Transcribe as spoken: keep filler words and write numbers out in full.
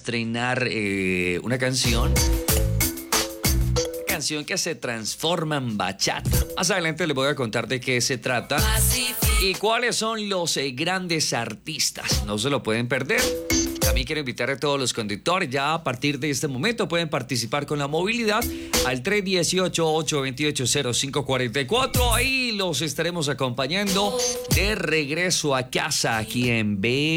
estrenar eh, una canción. Canción que se transforma en bachata. Más adelante les voy a contar de qué se trata y cuáles son los eh, grandes artistas. No se lo pueden perder. También quiero invitar a todos los conductores. Ya a partir de este momento pueden participar con la movilidad al tres uno ocho, ocho dos ocho, cero cinco cuatro cuatro. Ahí los estaremos acompañando de regreso a casa aquí en B.